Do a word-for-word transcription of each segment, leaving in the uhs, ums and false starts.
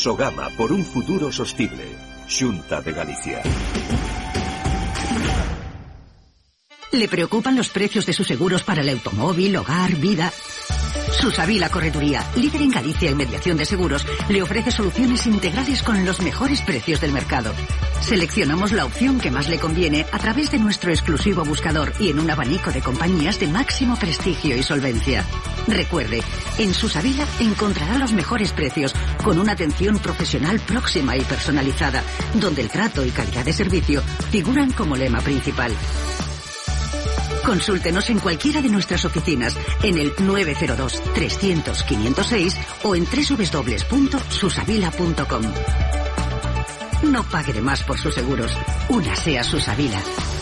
Sogama, por un futuro sostible. Xunta de Galicia. ¿Le preocupan los precios de sus seguros para el automóvil, hogar, vida? Susavila Correduría, líder en Galicia en mediación de seguros, le ofrece soluciones integrales con los mejores precios del mercado. Seleccionamos la opción que más le conviene a través de nuestro exclusivo buscador y en un abanico de compañías de máximo prestigio y solvencia. Recuerde, en Susavila encontrará los mejores precios con una atención profesional próxima y personalizada, donde el trato y calidad de servicio figuran como lema principal. Consúltenos en cualquiera de nuestras oficinas en el nueve cero dos, trescientos, quinientos seis o en doble u doble u doble u punto susavila punto com. No pague de más por sus seguros. Únase a Susavila.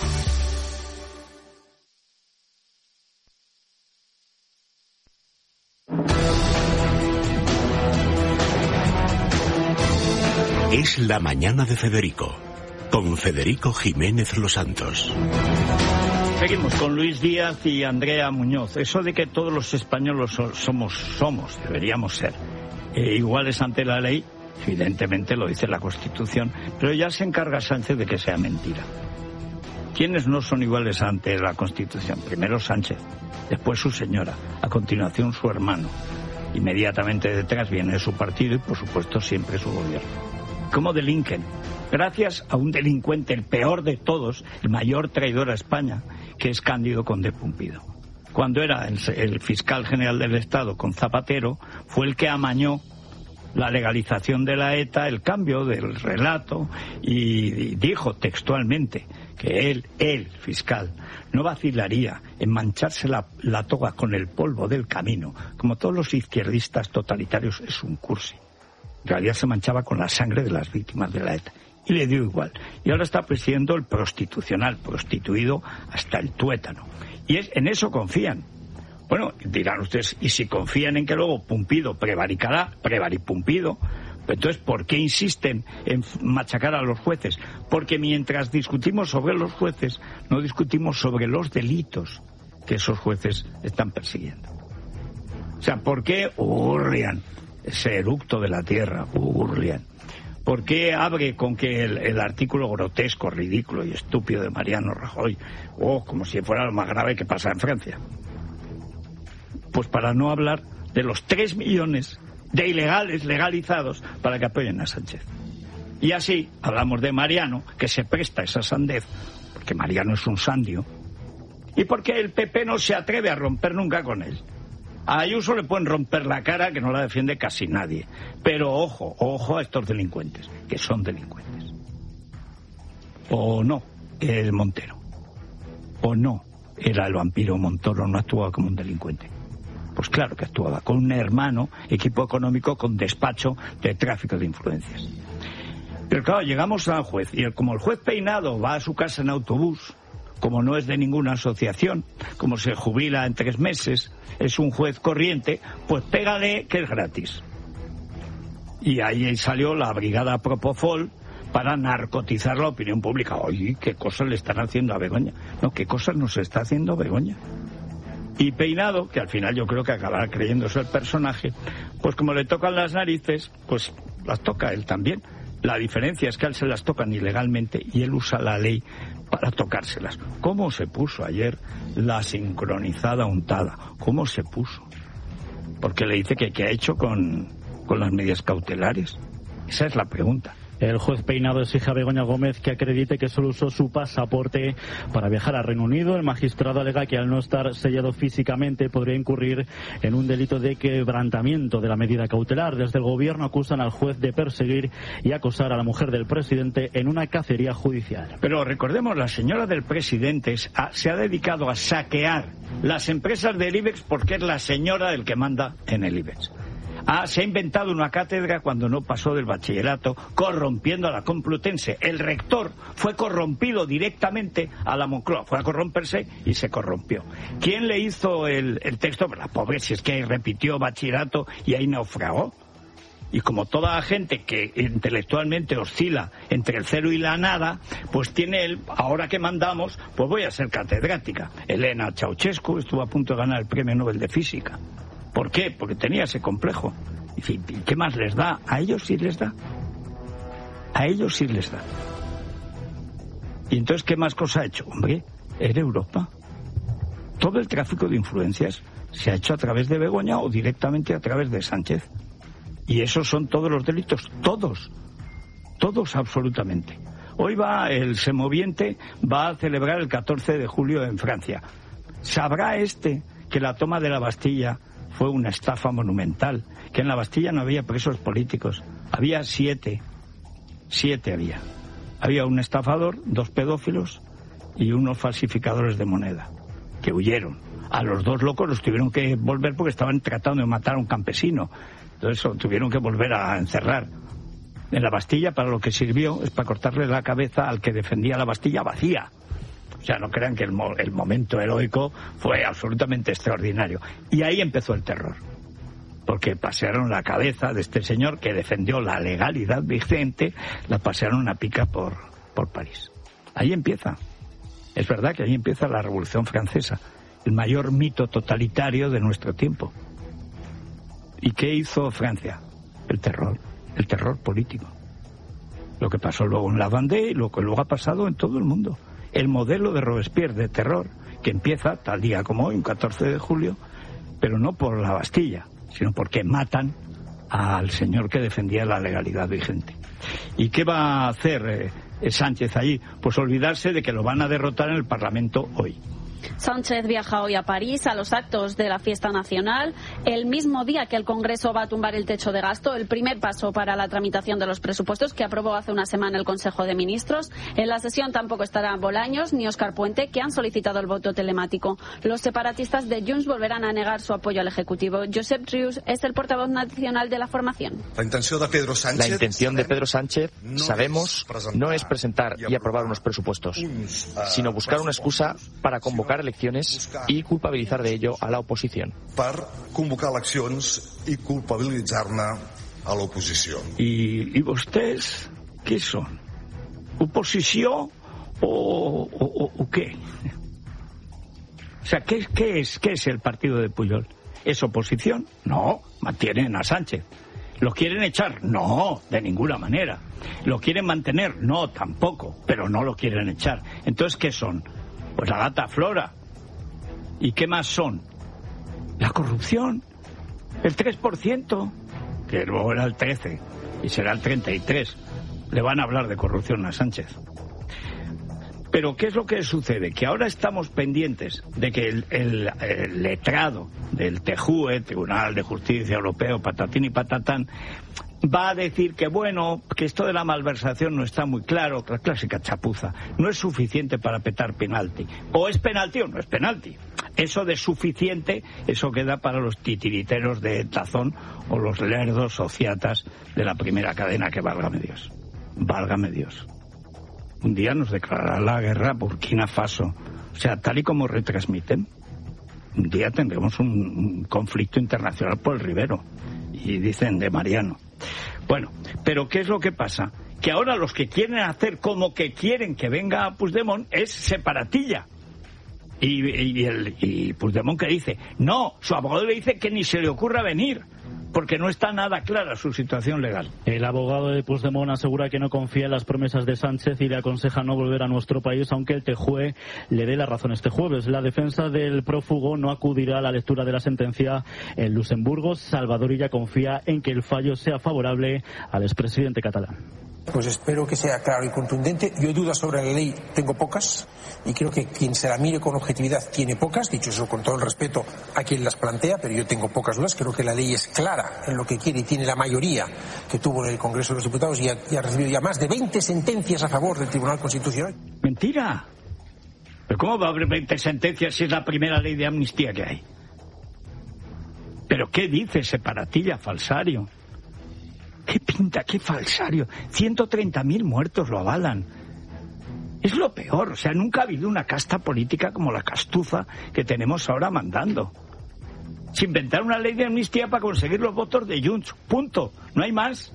Es la mañana de Federico, con Federico Jiménez Los Santos. Seguimos con Luis Díaz y Andrea Muñoz. Eso de que todos los españoles somos, somos, deberíamos ser, eh, iguales ante la ley, evidentemente lo dice la Constitución, pero ya se encarga Sánchez de que sea mentira. ¿Quiénes no son iguales ante la Constitución? Primero Sánchez, después su señora, a continuación su hermano. Inmediatamente detrás viene su partido y, por supuesto, siempre su gobierno. ¿Cómo delinquen? Gracias a un delincuente, el peor de todos, el mayor traidor a España, que es Cándido Conde Pumpido. Cuando era el, el fiscal general del Estado con Zapatero, fue el que amañó la legalización de la ETA, el cambio del relato, y dijo textualmente que él, el fiscal, no vacilaría en mancharse la, la toga con el polvo del camino, como todos los izquierdistas totalitarios, es un cursi. En realidad se manchaba con la sangre de las víctimas de la ETA. Y le dio igual. Y ahora está presidiendo el prostitucional, prostituido hasta el tuétano. Y es, en eso confían. Bueno, dirán ustedes, y si confían en que luego Pumpido prevaricará, prevaripumpido, entonces, ¿por qué insisten en machacar a los jueces? Porque mientras discutimos sobre los jueces, no discutimos sobre los delitos que esos jueces están persiguiendo. O sea, ¿por qué hurrian ese eructo de la tierra? Hurrian. ¿Por qué abre con que el, el artículo grotesco, ridículo y estúpido de Mariano Rajoy, oh, como si fuera lo más grave que pasa en Francia? Pues para no hablar de los tres millones de ilegales legalizados para que apoyen a Sánchez. Y así hablamos de Mariano, que se presta esa sandez, porque Mariano es un sandio, y porque el P P no se atreve a romper nunca con él. A Ayuso le pueden romper la cara, que no la defiende casi nadie. Pero ojo, ojo a estos delincuentes, que son delincuentes. O no, el Montero. O no, era el vampiro Montoro, no actuaba como un delincuente. Pues claro que actuaba con un hermano, equipo económico con despacho de tráfico de influencias. Pero claro, llegamos al juez, y como el juez Peinado va a su casa en autobús, como no es de ninguna asociación, como se jubila en tres meses, es un juez corriente, pues pégale que es gratis. Y ahí salió la brigada Propofol para narcotizar la opinión pública. Oye, ¿qué cosas le están haciendo a Begoña? No, ¿qué cosas nos está haciendo Begoña? Y Peinado, que al final yo creo que acabará creyéndose el personaje, pues como le tocan las narices, pues las toca él también. La diferencia es que a él se las tocan ilegalmente y él usa la ley para tocárselas. ¿Cómo se puso ayer la sincronizada untada? ¿Cómo se puso? Porque le dice que qué ha hecho con, con las medidas cautelares. Esa es la pregunta. El juez Peinado exige a Begoña Gómez que acredite que solo usó su pasaporte para viajar a Reino Unido. El magistrado alega que al no estar sellado físicamente podría incurrir en un delito de quebrantamiento de la medida cautelar. Desde el gobierno acusan al juez de perseguir y acosar a la mujer del presidente en una cacería judicial. Pero recordemos, la señora del presidente se ha dedicado a saquear las empresas del IBEX porque es la señora del que manda en el IBEX. Ah, se ha inventado una cátedra cuando no pasó del bachillerato, corrompiendo a la Complutense. El rector fue corrompido directamente a la Moncloa. Fue a corromperse y se corrompió. ¿Quién le hizo el, el texto? La pobre, si es que repitió bachillerato y ahí naufragó. Y como toda la gente que intelectualmente oscila entre el cero y la nada, pues tiene él, ahora que mandamos, pues voy a ser catedrática. Elena Ceausescu estuvo a punto de ganar el Premio Nobel de Física. ¿Por qué? Porque tenía ese complejo. Y En fin, ¿qué más les da? A ellos sí les da. A ellos sí les da. Y entonces, ¿qué más cosa ha hecho? Hombre, era Europa. Todo el tráfico de influencias se ha hecho a través de Begoña o directamente a través de Sánchez. Y esos son todos los delitos, todos, todos absolutamente. Hoy va el semoviente, va a celebrar el catorce de julio en Francia. ¿Sabrá este que la toma de la Bastilla fue una estafa monumental? Que en la Bastilla no había presos políticos, había siete, siete había. Había un estafador, dos pedófilos y unos falsificadores de moneda, que huyeron. A los dos locos los tuvieron que volver porque estaban tratando de matar a un campesino. Entonces tuvieron que volver a encerrar. En la Bastilla, para lo que sirvió, es para cortarle la cabeza al que defendía la Bastilla vacía. O sea, no crean que el, mo- el momento heroico fue absolutamente extraordinario. Y ahí empezó el terror. Porque pasearon la cabeza de este señor que defendió la legalidad vigente, la pasearon a pica por, por París. Ahí empieza. Es verdad que ahí empieza la Revolución Francesa, el mayor mito totalitario de nuestro tiempo. ¿Y qué hizo Francia? El terror, el terror político. Lo que pasó luego en la Vendée y lo que luego ha pasado en todo el mundo. El modelo de Robespierre de terror, que empieza tal día como hoy, un catorce de julio, pero no por la Bastilla, sino porque matan al señor que defendía la legalidad vigente. ¿Y qué va a hacer eh, Sánchez allí? Pues olvidarse de que lo van a derrotar en el Parlamento hoy. Sánchez viaja hoy a París a los actos de la fiesta nacional, el mismo día que el Congreso va a tumbar el techo de gasto, el primer paso para la tramitación de los presupuestos que aprobó hace una semana el Consejo de Ministros. En la sesión tampoco estarán Bolaños ni Óscar Puente, que han solicitado el voto telemático. Los separatistas de Junts volverán a negar su apoyo al Ejecutivo. Josep Rius es el portavoz nacional de la formación. La intención de Pedro Sánchez, la intención de Pedro Sánchez sabemos, no es presentar y aprobar unos presupuestos, sino buscar una excusa para convocar elecciones y culpabilizar de ello a la oposición. Per convocar eleccions i culpabilitzar-ne a l'oposició. ¿Y, ¿Y ustedes qué son? ¿Oposición o, o, o, o qué? O sea, ¿qué, qué, es, ¿qué es el partido de Pujol? ¿Es oposición? No, mantienen a Sánchez. ¿Lo quieren echar? No, de ninguna manera. ¿Lo quieren mantener? No, tampoco, pero no lo quieren echar. Entonces, ¿qué son? Pues la gata Flora. ¿Y qué más son? La corrupción. El tres por ciento, que luego era el trece y será el treinta y tres. Le van a hablar de corrupción a Sánchez. Pero ¿qué es lo que sucede? Que ahora estamos pendientes de que el, el, el letrado del T J U E, Tribunal de Justicia Europeo, patatín y patatán, va a decir que bueno, que esto de la malversación no está muy claro, la clásica chapuza, no es suficiente para petar penalti. O es penalti o no es penalti. Eso de suficiente, eso queda para los titiriteros de Tazón o los lerdos sociatas de la primera cadena, que válgame Dios. Válgame Dios. Un día nos declarará la guerra Burkina Faso. O sea, tal y como retransmiten, un día tendremos un, un conflicto internacional por el Ribero. Y dicen de Mariano. Bueno, pero ¿qué es lo que pasa? Que ahora los que quieren hacer como que quieren que venga Puigdemont es separatilla. Y, y, el, y Puigdemont que dice, no, su abogado le dice que ni se le ocurra venir, porque no está nada clara su situación legal. El abogado de Puigdemont asegura que no confía en las promesas de Sánchez y le aconseja no volver a nuestro país, aunque el T J U E le dé la razón este jueves. La defensa del prófugo no acudirá a la lectura de la sentencia en Luxemburgo. Salvador Illa confía en que el fallo sea favorable al expresidente catalán. Pues espero que sea claro y contundente. Yo dudas sobre la ley tengo pocas y creo que quien se la mire con objetividad tiene pocas, dicho eso con todo el respeto a quien las plantea, pero yo tengo pocas dudas. Creo que la ley es clara en lo que quiere y tiene la mayoría que tuvo en el Congreso de los Diputados y ha, y ha recibido ya más de veinte sentencias a favor del Tribunal Constitucional. Mentira. ¿Pero cómo va a haber veinte sentencias si es la primera ley de amnistía que hay? ¿Pero qué dice separatilla, falsario? ¿Qué pinta? ¿Qué falsario? ciento treinta mil muertos lo avalan. Es lo peor. O sea, nunca ha habido una casta política como la castuza que tenemos ahora mandando. Se inventaron una ley de amnistía para conseguir los votos de Junts. Punto. No hay más.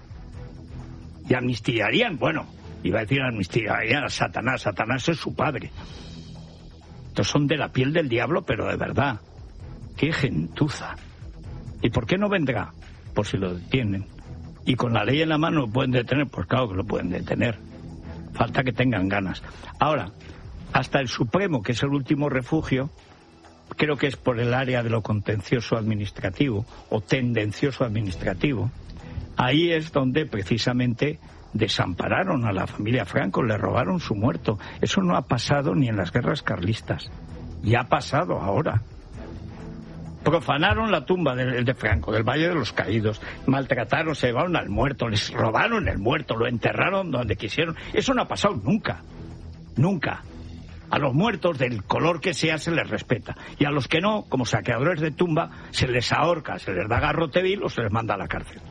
Y amnistiarían, bueno, iba a decir amnistiarían a Satanás. Satanás es su padre. Estos son de la piel del diablo, pero de verdad. ¡Qué gentuza! ¿Y por qué no vendrá? por si lo detienen. Y con la ley en la mano lo pueden detener, pues claro que lo pueden detener. Falta que tengan ganas. Ahora, hasta el Supremo, que es el último refugio, creo que es por el área de lo contencioso administrativo o tendencioso administrativo, ahí es donde precisamente desampararon a la familia Franco, le robaron su muerto. Eso no ha pasado ni en las guerras carlistas. Y ha pasado ahora. Profanaron la tumba de, de Franco, del Valle de los Caídos, maltrataron, se llevaron al muerto, les robaron el muerto, lo enterraron donde quisieron. Eso no ha pasado nunca, nunca. A los muertos, del color que sea, se les respeta. Y a los que no, como saqueadores de tumba, se les ahorca, se les da garrote vil o se les manda a la cárcel.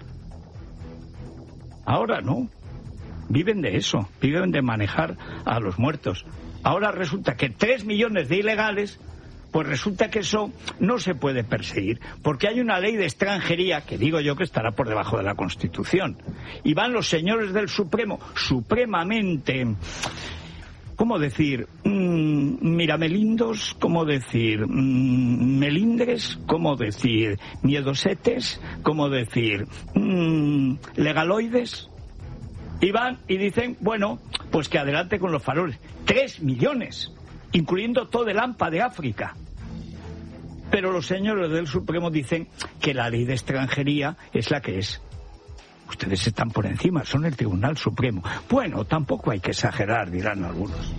Ahora no. Viven de eso, viven de manejar a los muertos. Ahora resulta que tres millones de ilegales... Pues resulta que eso no se puede perseguir, porque hay una ley de extranjería que digo yo que estará por debajo de la Constitución. Y van los señores del Supremo, supremamente, ¿cómo decir? Mm, miramelindos, ¿cómo decir? Mm, melindres, ¿cómo decir? Miedosetes, ¿cómo decir? Mm, legaloides. Y van y dicen, bueno, pues que adelante con los faroles. Tres millones. Incluyendo todo el AMPA de África. Pero los señores del Supremo dicen que la ley de extranjería es la que es. Ustedes están por encima, son el Tribunal Supremo. Bueno, tampoco hay que exagerar, dirán algunos.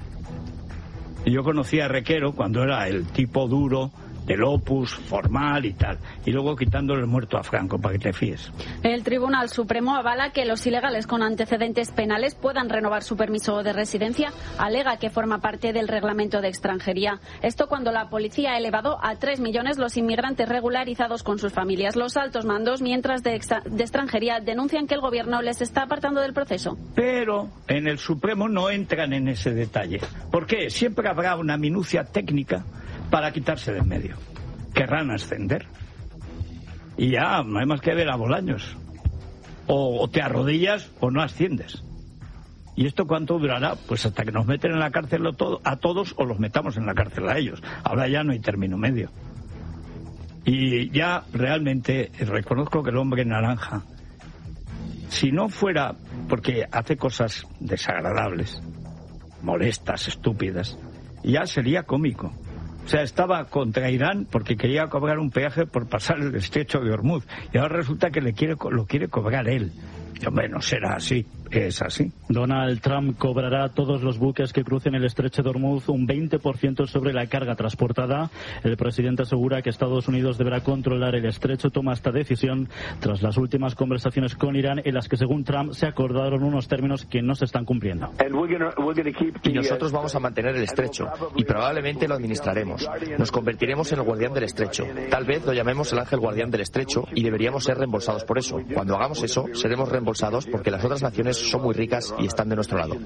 Yo conocí a Requero cuando era el tipo duro del Opus, formal y tal, y luego quitándole el muerto a Franco, para que te fíes. El Tribunal Supremo avala que los ilegales con antecedentes penales puedan renovar su permiso de residencia. Alega que forma parte del reglamento de extranjería. Esto cuando la policía ha elevado a tres millones los inmigrantes regularizados con sus familias. Los altos mandos, mientras de, extra- de extranjería, denuncian que el gobierno les está apartando del proceso. Pero en el Supremo no entran en ese detalle. ¿Por qué? Siempre habrá una minucia técnica para quitarse de en medio. Querrán ascender. Y ya, no hay más que ver a Bolaños. O, o te arrodillas o no asciendes. ¿Y esto cuánto durará? Pues hasta que nos meten en la cárcel a todos o los metamos en la cárcel a ellos. Ahora ya no hay término medio. Y ya realmente reconozco que el hombre naranja, si no fuera porque hace cosas desagradables, molestas, estúpidas, ya sería cómico. O sea, estaba contra Irán porque quería cobrar un peaje por pasar el estrecho de Hormuz. Y ahora resulta que le quiere, lo quiere cobrar él. Y hombre, no será así. Es así. Donald Trump cobrará a todos los buques que crucen el estrecho de Hormuz un veinte por ciento sobre la carga transportada. El presidente asegura que Estados Unidos deberá controlar el estrecho. Toma esta decisión tras las últimas conversaciones con Irán, en las que, según Trump, se acordaron unos términos que no se están cumpliendo. Y nosotros vamos a mantener el estrecho, y probablemente lo administraremos. Nos convertiremos en el guardián del estrecho. Tal vez lo llamemos el ángel guardián del estrecho, y deberíamos ser reembolsados por eso. Cuando hagamos eso, seremos reembolsados porque las otras naciones son muy ricas y están de nuestro lado.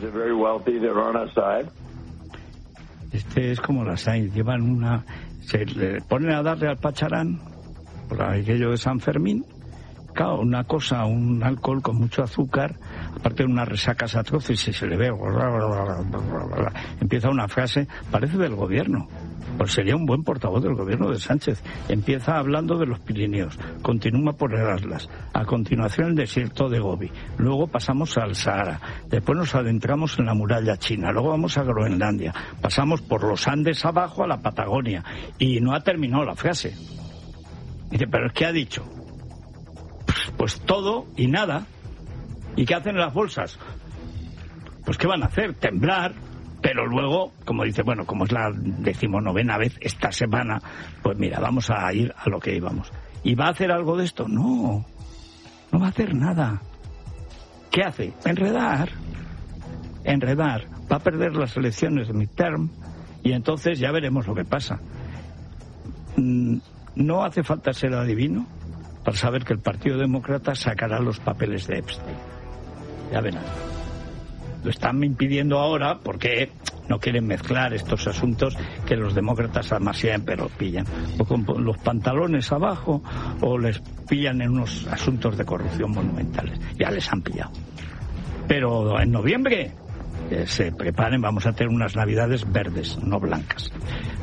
Este es como las hay, llevan una... Se le ponen a darle al pacharán, por aquello de San Fermín, claro, una cosa, un alcohol con mucho azúcar, aparte de unas resacas atroces, y se le ve... Empieza una frase, parece del gobierno, pues sería un buen portavoz del gobierno de Sánchez. Empieza hablando de los Pirineos, continúa por el Atlas, a continuación el desierto de Gobi, luego pasamos al Sahara, después nos adentramos en la muralla china, luego vamos a Groenlandia, pasamos por los Andes abajo a la Patagonia, y no ha terminado la frase. Dice, pero ¿qué ha dicho? Pues, pues todo y nada. ¿Y qué hacen las bolsas? Pues ¿qué van a hacer? Temblar. Pero luego, como dice, bueno, como es la decimonovena vez esta semana, pues mira, vamos a ir a lo que íbamos. ¿Y va a hacer algo de esto? No, no va a hacer nada. ¿Qué hace? Enredar. Enredar. Va a perder las elecciones de midterm y entonces ya veremos lo que pasa. No hace falta ser adivino para saber que el Partido Demócrata sacará los papeles de Epstein. Ya verán. Lo están impidiendo ahora porque no quieren mezclar estos asuntos que los demócratas además siempre los pillan. O con los pantalones abajo o les pillan en unos asuntos de corrupción monumentales. Ya les han pillado. Pero en noviembre, eh, se preparen, vamos a tener unas navidades verdes, no blancas.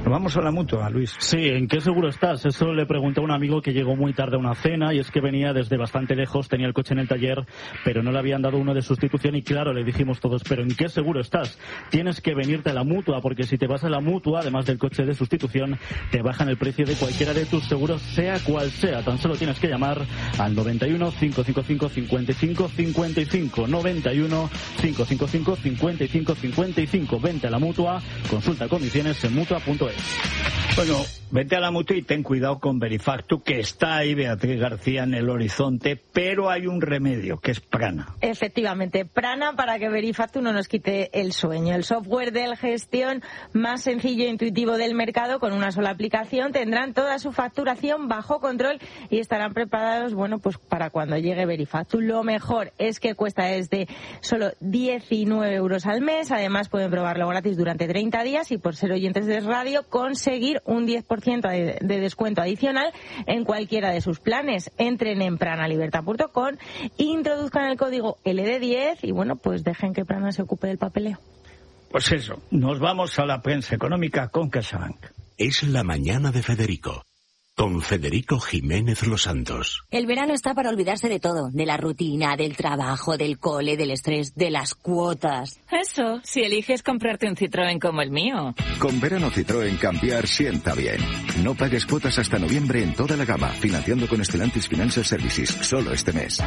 Nos vamos a la mutua, Luis. Sí, ¿en qué seguro estás? Eso le pregunté a un amigo que llegó muy tarde a una cena y es que venía desde bastante lejos, tenía el coche en el taller, pero no le habían dado uno de sustitución y claro, le dijimos todos, ¿pero en qué seguro estás? Tienes que venirte a la mutua, porque si te vas a la mutua, además del coche de sustitución, te bajan el precio de cualquiera de tus seguros, sea cual sea. Tan solo tienes que llamar al noventa y uno, cinco cinco cinco, cincuenta y cinco cincuenta y cinco, noventa y uno, cinco cinco cinco, cincuenta y cinco cincuenta y cinco. Vente a la mutua, consulta condiciones en mutua punto es. Bueno, vete a la mutua y ten cuidado con Verifactu, que está ahí, Beatriz García, en el horizonte, pero hay un remedio, que es Prana. Efectivamente, Prana, para que Verifactu no nos quite el sueño. El software de gestión más sencillo e intuitivo del mercado, con una sola aplicación, tendrán toda su facturación bajo control y estarán preparados, bueno, pues para cuando llegue Verifactu. Lo mejor es que cuesta desde solo diecinueve euros al mes. Además, pueden probarlo gratis durante treinta días y, por ser oyentes de radio, conseguir un diez por ciento de, de descuento adicional en cualquiera de sus planes. Entren en pranalibertad punto com, introduzcan el código L D diez y, bueno, pues dejen que Prana se ocupe del papeleo. Pues eso, nos vamos a la prensa económica con CaixaBank. Es la mañana de Federico, con Federico Jiménez Los Santos. El verano está para olvidarse de todo, de la rutina, del trabajo, del cole, del estrés, de las cuotas. Eso, si eliges comprarte un Citroën como el mío. Con verano Citroën cambiar sienta bien. No pagues cuotas hasta noviembre en toda la gama, financiando con Stellantis Financial Services, solo este mes.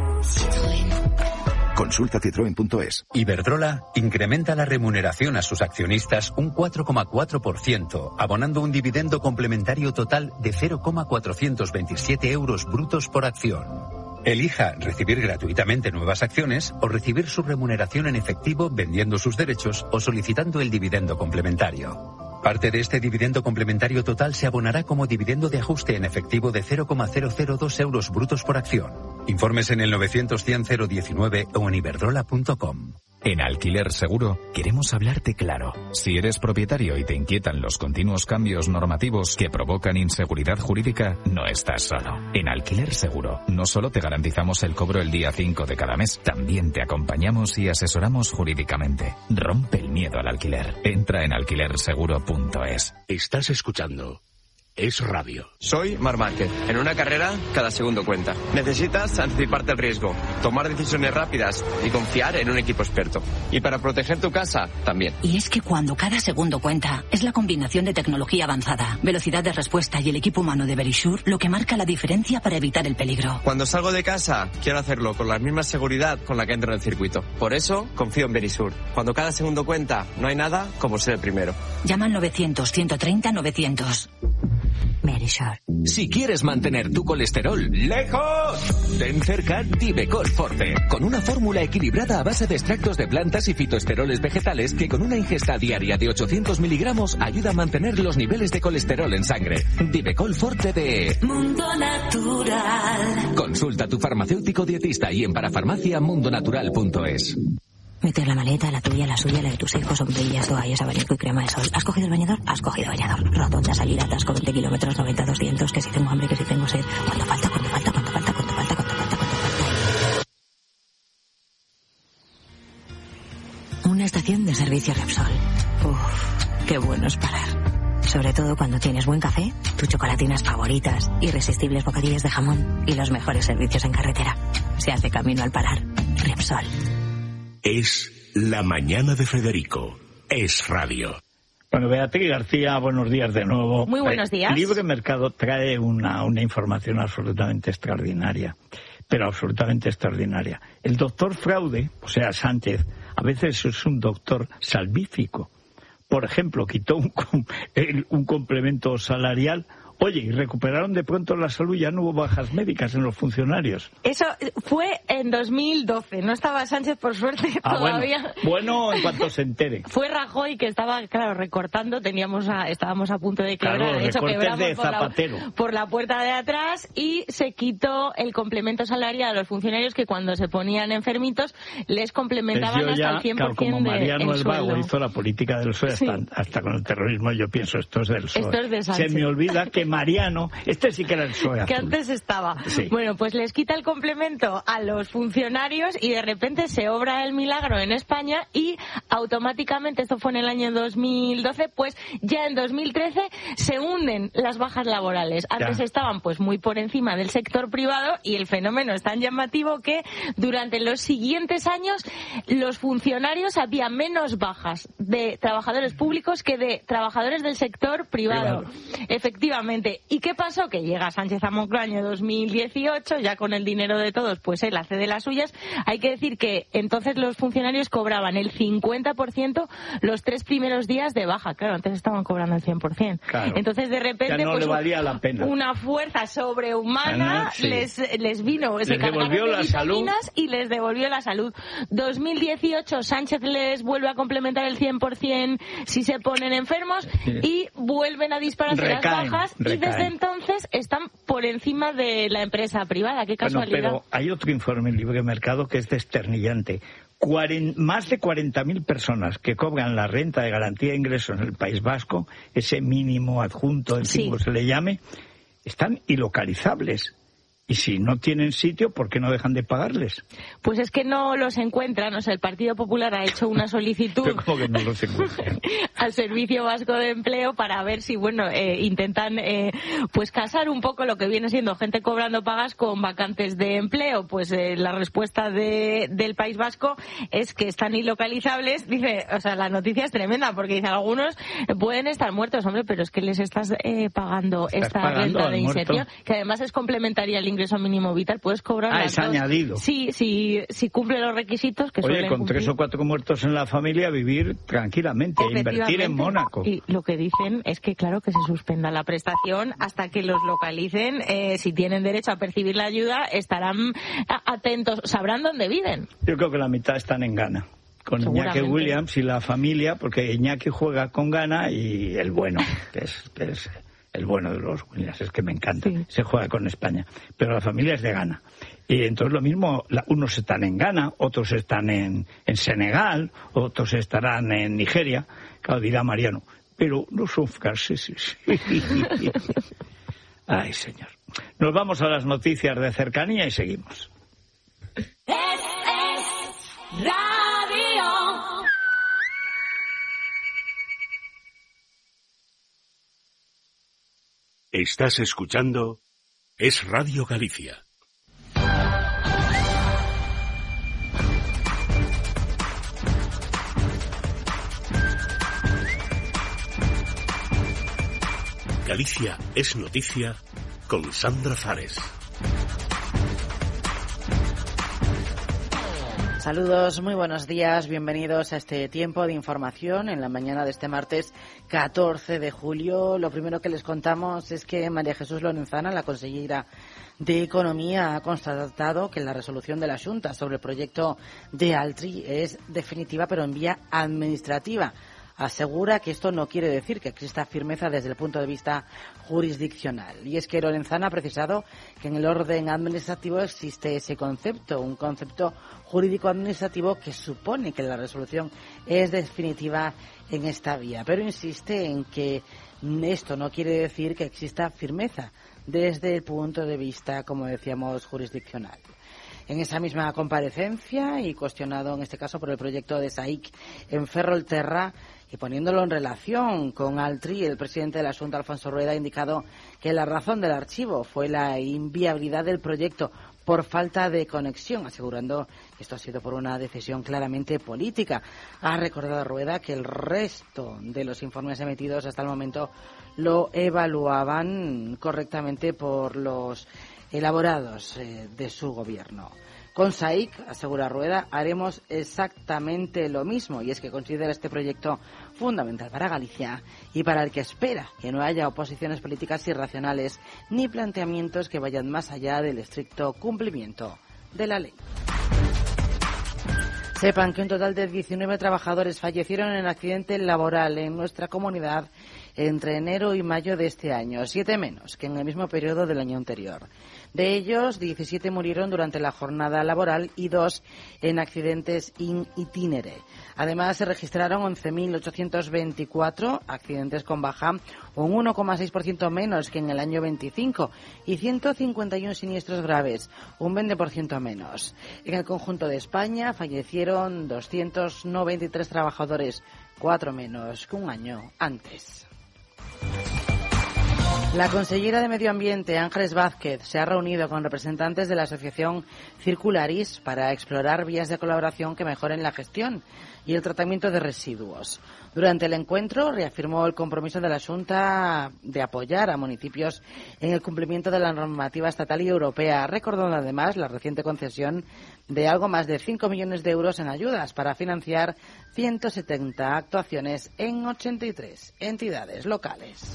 Citroën. Consulta citroen punto es. Iberdrola incrementa la remuneración a sus accionistas un cuatro coma cuatro por ciento, abonando un dividendo complementario total de cero coma cuatrocientos veintisiete euros brutos por acción. Elija recibir gratuitamente nuevas acciones o recibir su remuneración en efectivo vendiendo sus derechos o solicitando el dividendo complementario. Parte de este dividendo complementario total se abonará como dividendo de ajuste en efectivo de cero coma cero cero dos euros brutos por acción. Informes en el novecientos cien cero diecinueve o en iberdrola punto com. En Alquiler Seguro queremos hablarte claro. Si eres propietario y te inquietan los continuos cambios normativos que provocan inseguridad jurídica, no estás solo. En Alquiler Seguro no solo te garantizamos el cobro el día cinco de cada mes, también te acompañamos y asesoramos jurídicamente. Rompe el miedo al alquiler. Entra en alquiler seguro punto es. Estás escuchando Es Radio. Soy Marc Márquez. En una carrera, cada segundo cuenta. Necesitas anticiparte al riesgo, tomar decisiones rápidas y confiar en un equipo experto. Y para proteger tu casa, también. Y es que cuando cada segundo cuenta, es la combinación de tecnología avanzada, velocidad de respuesta y el equipo humano de Verisure lo que marca la diferencia para evitar el peligro. Cuando salgo de casa, quiero hacerlo con la misma seguridad con la que entro en el circuito. Por eso, confío en Verisure. Cuando cada segundo cuenta, no hay nada como ser el primero. Llama al novecientos, ciento treinta, novecientos. Verisure. Si quieres mantener tu colesterol lejos, ten cerca Divecol Forte, con una fórmula equilibrada a base de extractos de plantas y fitoesteroles vegetales que con una ingesta diaria de ochocientos miligramos ayuda a mantener los niveles de colesterol en sangre. Divecol Forte de Mundo Natural. Consulta a tu farmacéutico dietista y en parafarmacia mundo natural punto es. Meter la maleta, la tuya, la suya, la de tus hijos, sombrillas, toallas, abanico y crema de sol. ¿Has cogido el bañador? Has cogido bañador. Rotonda, salida, atasco, veinte kilómetros, noventa, doscientos, que si tengo hambre, que si tengo sed. ¿Cuánto falta? ¿Cuánto falta? ¿Cuánto falta? ¿Cuánto falta? ¿Cuánto falta? ¿Cuánto falta? Una estación de servicio Repsol. Uff, qué bueno es parar. Sobre todo cuando tienes buen café, tus chocolatinas favoritas, irresistibles bocadillos de jamón y los mejores servicios en carretera. Se hace camino al parar. Repsol. Es la mañana de Federico. Es Radio. Bueno, Beatriz García, buenos días de nuevo. Muy buenos días. El Libre Mercado trae una, una información absolutamente extraordinaria, pero absolutamente extraordinaria. El doctor Fraude, o sea, Sánchez, a veces es un doctor salvífico. Por ejemplo, quitó un, un complemento salarial. Oye, y recuperaron de pronto la salud, ya no hubo bajas médicas en los funcionarios. Eso fue en dos mil doce, no estaba Sánchez por suerte ah, todavía. Bueno, bueno, en cuanto se entere. Fue Rajoy que estaba, claro, recortando, teníamos a, estábamos a punto de quebrar, claro, de hecho quebramos de por, la, por la puerta de atrás y se quitó el complemento salarial a los funcionarios que cuando se ponían enfermitos les complementaban hasta ya, el cien por ciento claro, como Mariano de el Vago hizo la política del P S O E, sí. hasta, hasta con el terrorismo yo pienso, esto es del P S O E. Esto es de Sánchez. Se me olvida que Mariano, este sí que era el P S O E azul. Que antes estaba. Sí. Bueno, pues les quita el complemento a los funcionarios y de repente se obra el milagro en España y automáticamente, esto fue en el año dos mil doce, pues ya en dos mil trece se hunden las bajas laborales. Antes ya estaban pues muy por encima del sector privado y el fenómeno es tan llamativo que durante los siguientes años los funcionarios había menos bajas de trabajadores públicos que de trabajadores del sector privado. privado. Efectivamente. ¿Y qué pasó? Que llega Sánchez a Moncloa año dos mil dieciocho, ya con el dinero de todos, pues él hace de las suyas. Hay que decir que entonces los funcionarios cobraban el cincuenta por ciento los tres primeros días de baja. Claro, antes estaban cobrando el cien por ciento. Claro. Entonces, de repente, ya no pues, le valía la pena. Una fuerza sobrehumana no, sí. les, les vino, les se devolvió de la salud y les devolvió la salud. dos mil dieciocho, Sánchez les vuelve a complementar el cien por ciento si se ponen enfermos y vuelven a dispararse recaen, las bajas recaen. Y desde entonces están por encima de la empresa privada. Qué casualidad. Bueno, pero hay otro informe en Libre Mercado que es desternillante. Cuaren, más de cuarenta mil personas que cobran la renta de garantía de ingresos en el País Vasco, ese mínimo adjunto, en fin, sí. como se le llame, están ilocalizables. Y si no tienen sitio, ¿por qué no dejan de pagarles? Pues es que no los encuentran. O sea, el Partido Popular ha hecho una solicitud ¿Cómo que no los encuentran? al Servicio Vasco de Empleo para ver si, bueno, eh, intentan eh, pues casar un poco lo que viene siendo gente cobrando pagas con vacantes de empleo. Pues eh, la respuesta de, del País Vasco es que están ilocalizables. Dice, o sea, la noticia es tremenda porque dice, algunos pueden estar muertos, hombre, pero es que les estás eh, pagando ¿Estás esta pagando renta de inserción, muerto? Que además es complementaria al ingreso mínimo vital, puedes cobrar ah, las es dos. añadido. Sí, sí, si cumple los requisitos que Oye, suelen con cumplir. tres o cuatro muertos en la familia, vivir tranquilamente, invertir en Mónaco. Y lo que dicen es que, claro, que se suspenda la prestación hasta que los localicen. Eh, si tienen derecho a percibir la ayuda, estarán atentos, sabrán dónde viven. Yo creo que la mitad están en Ghana. Con Iñaki Williams y la familia, porque Iñaki juega con Ghana y el bueno, que es... Que es el bueno de los Williams, es que me encanta, sí. se juega con España, pero la familia es de Ghana. Y entonces lo mismo, la, unos están en Ghana, otros están en, en Senegal, otros estarán en Nigeria, claro, dirá Mariano, pero no son franceses. Ay, señor. Nos vamos a las noticias de cercanía y seguimos. Es, es radio. Estás escuchando Es Radio Galicia. Galicia es noticia con Sandra Fares. Saludos, muy buenos días, bienvenidos a este tiempo de información en la mañana de este martes catorce de julio. Lo primero que les contamos es que María Jesús Lorenzana, la consellera de Economía, ha constatado que la resolución de la Xunta sobre el proyecto de Altri es definitiva pero en vía administrativa. Asegura que esto no quiere decir que exista firmeza desde el punto de vista jurisdiccional. Y es que Lorenzana ha precisado que en el orden administrativo existe ese concepto, un concepto jurídico-administrativo que supone que la resolución es definitiva en esta vía. Pero insiste en que esto no quiere decir que exista firmeza desde el punto de vista, como decíamos, jurisdiccional. En esa misma comparecencia y cuestionado en este caso por el proyecto de S A I C en Ferrolterra y poniéndolo en relación con Altri, el presidente de la Xunta, Alfonso Rueda, ha indicado que la razón del archivo fue la inviabilidad del proyecto por falta de conexión, asegurando que esto ha sido por una decisión claramente política. Ha recordado Rueda que el resto de los informes emitidos hasta el momento lo evaluaban correctamente por los elaborados eh, de su gobierno. Con S A I C, asegura Rueda, haremos exactamente lo mismo, y es que considera este proyecto fundamental para Galicia y para el que espera que no haya oposiciones políticas irracionales ni planteamientos que vayan más allá del estricto cumplimiento de la ley. Sepan que un total de diecinueve trabajadores fallecieron en accidente laboral en nuestra comunidad entre enero y mayo de este año, siete menos que en el mismo periodo del año anterior. De ellos, diecisiete murieron durante la jornada laboral y dos en accidentes in itinere. Además, se registraron once mil ochocientos veinticuatro accidentes con baja, un uno coma seis por ciento menos que en el año veinticinco, y ciento cincuenta y uno siniestros graves, un veinte por ciento menos. En el conjunto de España fallecieron doscientos noventa y tres trabajadores, cuatro menos que un año antes. La consellera de Medio Ambiente, Ángeles Vázquez, se ha reunido con representantes de la asociación Circularis para explorar vías de colaboración que mejoren la gestión y el tratamiento de residuos. Durante el encuentro reafirmó el compromiso de la Xunta de apoyar a municipios en el cumplimiento de la normativa estatal y europea, recordando además la reciente concesión de algo más de cinco millones de euros en ayudas para financiar ciento setenta actuaciones en ochenta y tres entidades locales.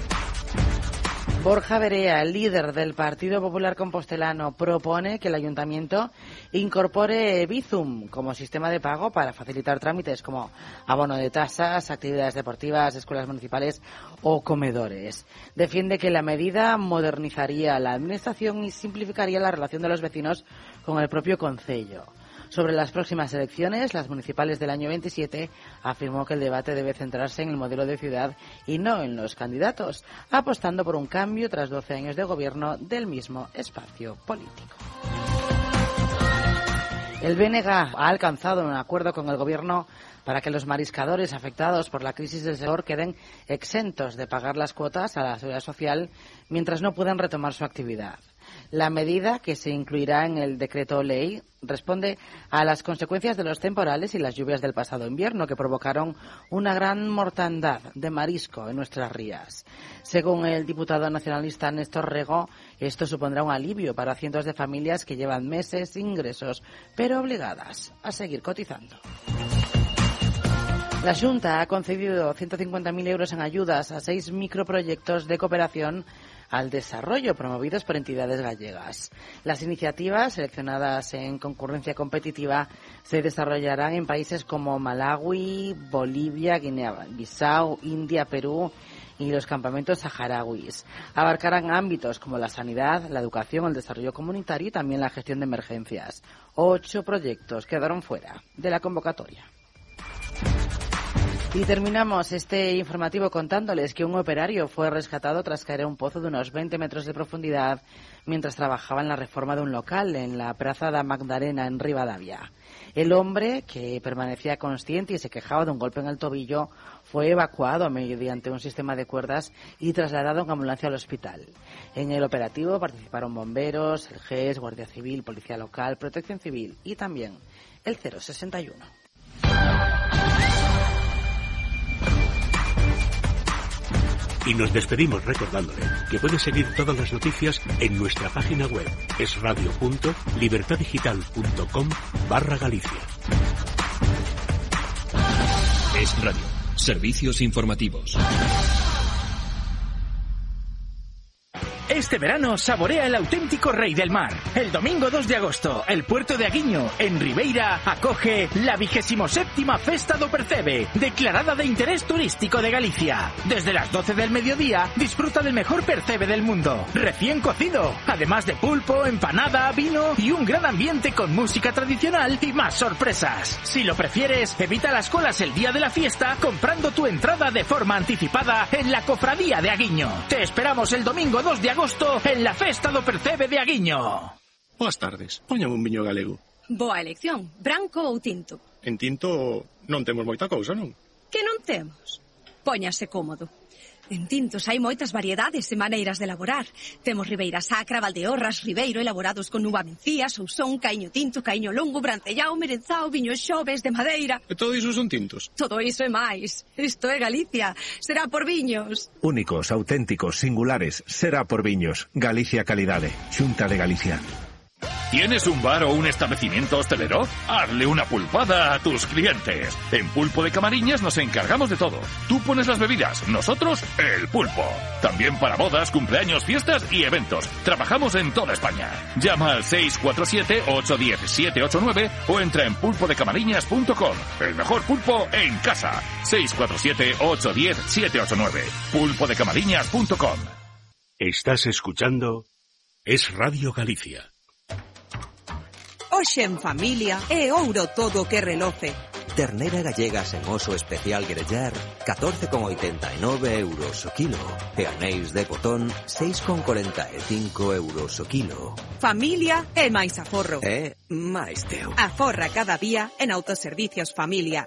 Borja Verea, el líder del Partido Popular Compostelano, propone que el Ayuntamiento incorpore Bizum como sistema de pago para facilitar trámites como abono de tasas, actividades deportivas, escuelas municipales o comedores. Defiende que la medida modernizaría la administración y simplificaría la relación de los vecinos con el propio concello. Sobre las próximas elecciones, las municipales del año veintisiete, afirmó que el debate debe centrarse en el modelo de ciudad y no en los candidatos, apostando por un cambio tras doce años de gobierno del mismo espacio político. El B N G ha alcanzado un acuerdo con el Gobierno para que los mariscadores afectados por la crisis del sector queden exentos de pagar las cuotas a la Seguridad Social mientras no puedan retomar su actividad. La medida, que se incluirá en el decreto ley, responde a las consecuencias de los temporales y las lluvias del pasado invierno, que provocaron una gran mortandad de marisco en nuestras rías. Según el diputado nacionalista Néstor Rego, esto supondrá un alivio para cientos de familias que llevan meses sin ingresos, pero obligadas a seguir cotizando. La Xunta ha concedido ciento cincuenta mil euros en ayudas a seis microproyectos de cooperación al desarrollo promovidos por entidades gallegas. Las iniciativas, seleccionadas en concurrencia competitiva, se desarrollarán en países como Malawi, Bolivia, Guinea-Bissau, India, Perú y los campamentos saharauis. Abarcarán ámbitos como la sanidad, la educación, el desarrollo comunitario y también la gestión de emergencias. Ocho proyectos quedaron fuera de la convocatoria. Y terminamos este informativo contándoles que un operario fue rescatado tras caer en un pozo de unos veinte metros de profundidad mientras trabajaba en la reforma de un local en la Praza da Magdalena, en Rivadavia. El hombre, que permanecía consciente y se quejaba de un golpe en el tobillo, fue evacuado mediante un sistema de cuerdas y trasladado en ambulancia al hospital. En el operativo participaron bomberos, el G E S, Guardia Civil, Policía Local, Protección Civil y también el cero sesenta y uno. Y nos despedimos recordándole que puede seguir todas las noticias en nuestra página web esradio punto libertadigital punto com barra Galicia. Es Radio. Servicios informativos. Este verano saborea el auténtico rey del mar. El domingo dos de agosto, el puerto de Aguiño, en Ribeira, acoge la vigésimo séptima Festa do Percebe, declarada de interés turístico de Galicia. Desde las doce del mediodía, disfruta del mejor percebe del mundo, recién cocido, además de pulpo, empanada, vino y un gran ambiente con música tradicional y más sorpresas. Si lo prefieres, evita las colas el día de la fiesta comprando tu entrada de forma anticipada en la Cofradía de Aguiño. Te esperamos el domingo dos de agosto en la Festa do Percebe de Aguiño. Boas tardes, póñame un viño galego. Boa elección, branco ou tinto? En tinto non temos moita cousa, non? Que non temos? Póñase cómodo. En tintos hai moitas variedades e maneiras de elaborar. Temos Ribeira Sacra, Valdeorras, Ribeiro, elaborados con uva mencía, sousón, caíño tinto, caíño longo, brancellao, merenzao, viños xoves, de madeira. E todo iso son tintos? Todo iso e máis. Isto é Galicia. Será por viños. Únicos, auténticos, singulares. Será por viños. Galicia calidade. Xunta de Galicia. ¿Tienes un bar o un establecimiento hostelero? Hazle una pulpada a tus clientes. En Pulpo de Camariñas nos encargamos de todo. Tú pones las bebidas, nosotros el pulpo. También para bodas, cumpleaños, fiestas y eventos. Trabajamos en toda España. Llama al seis cuatro siete, ocho uno cero, siete ocho nueve o entra en pulpo de camariñas punto com. El mejor pulpo en casa. seis cuatro siete, ocho uno cero, siete ocho nueve. pulpo de camariñas punto com. Estás escuchando Es Radio Galicia. Hoxe en familia é ouro todo que reloce. Ternera gallega sen oso especial grellar, catorce con oitenta e nove euros o kilo. E anéis de botón, seis con cuarenta e cinco euros o kilo. Familia é máis aforro. É máis teu. Aforra cada día en Autoservicios Familia.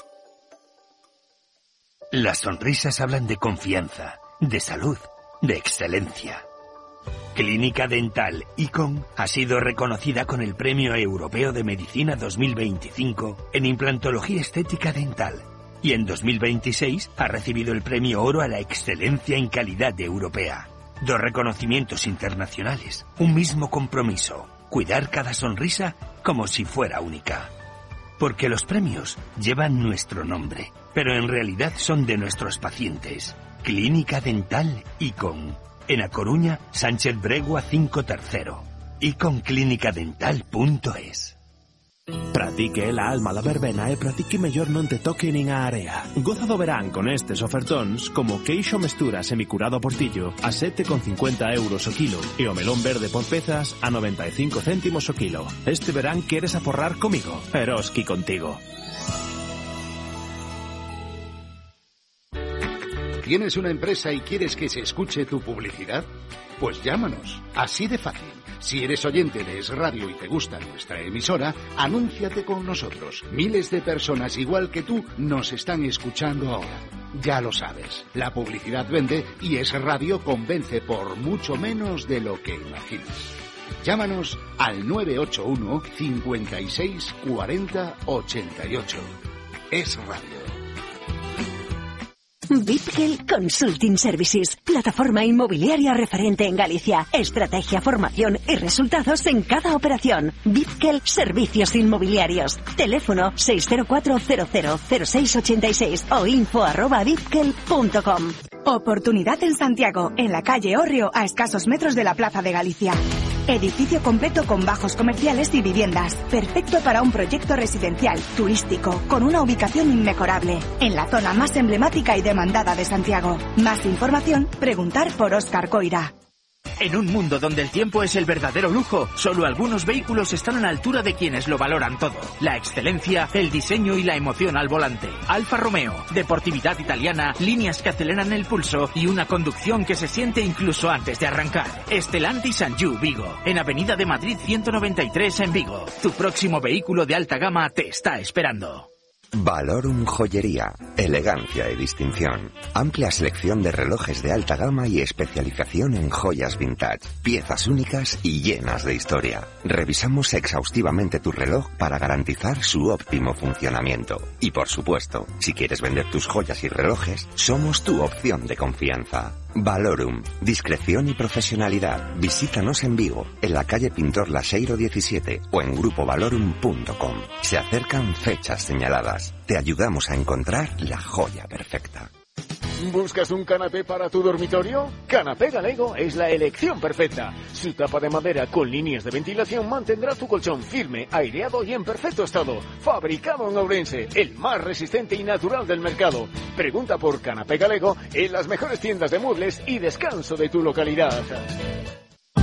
Las sonrisas hablan de confianza, de salud, de excelencia. Clínica Dental Icon ha sido reconocida con el Premio Europeo de Medicina dos mil veinticinco en implantología estética dental y en dos mil veintiséis ha recibido el Premio Oro a la excelencia en calidad europea. Dos reconocimientos internacionales, un mismo compromiso, cuidar cada sonrisa como si fuera única. Porque los premios llevan nuestro nombre, pero en realidad son de nuestros pacientes. Clínica Dental Icon. En A Coruña, Sánchez Bregua cinco tercero. Y con clínica dental punto es. Pratique la alma da verbena e pratique mellor non te toque nin a area. Goza do verán con estes ofertóns como queixo mestura semicurado portillo a sete con cincuenta euros o kilo e o melón verde por pezas a noventa e cinco céntimos o kilo. Este verán queres aforrar comigo, Eroski contigo. ¿Tienes una empresa y quieres que se escuche tu publicidad? Pues llámanos, así de fácil. Si eres oyente de Es Radio y te gusta nuestra emisora, anúnciate con nosotros. Miles de personas igual que tú nos están escuchando ahora. Ya lo sabes, la publicidad vende y Es Radio convence por mucho menos de lo que imaginas. Llámanos al nueve ocho uno, cincuenta y seis, cuarenta, ochenta y ocho. Es Radio. Vipkel Consulting Services, plataforma inmobiliaria referente en Galicia. Estrategia, formación y resultados en cada operación. Vipkel Servicios Inmobiliarios. Teléfono seis cero cuatro, cero cero cero seis ocho seis o info arroba vipkel punto com. Oportunidad en Santiago, en la calle Orrio, a escasos metros de la Plaza de Galicia. Edificio completo con bajos comerciales y viviendas. Perfecto para un proyecto residencial, turístico, con una ubicación inmejorable. En la zona más emblemática y demandada de Santiago. Más información, preguntar por Óscar Coira. En un mundo donde el tiempo es el verdadero lujo, solo algunos vehículos están a la altura de quienes lo valoran todo. La excelencia, el diseño y la emoción al volante. Alfa Romeo, deportividad italiana, líneas que aceleran el pulso y una conducción que se siente incluso antes de arrancar. Stellantis Sanju Vigo, en Avenida de Madrid ciento noventa y tres en Vigo. Tu próximo vehículo de alta gama te está esperando. Valorum Joyería, elegancia y distinción. Amplia selección de relojes de alta gama y especialización en joyas vintage. Piezas únicas y llenas de historia. Revisamos exhaustivamente tu reloj para garantizar su óptimo funcionamiento. Y por supuesto, si quieres vender tus joyas y relojes, somos tu opción de confianza. Valorum, discreción y profesionalidad. Visítanos en Vigo, en la calle Pintor Laseiro diecisiete o en grupo valorum punto com. Se acercan fechas señaladas. Te ayudamos a encontrar la joya perfecta. ¿Buscas un canapé para tu dormitorio? Canapé Galego es la elección perfecta. Su tapa de madera con líneas de ventilación mantendrá tu colchón firme, aireado y en perfecto estado. Fabricado en Ourense, el más resistente y natural del mercado. Pregunta por Canapé Galego en las mejores tiendas de muebles y descanso de tu localidad.